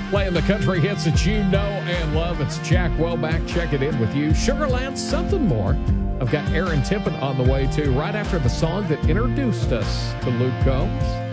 Playing the country hits that you know and love. It's Jack Welback checking in with you. Sugarland, something more. I've got Aaron Tippin on the way, too, right after the song that introduced us to Luke Combs.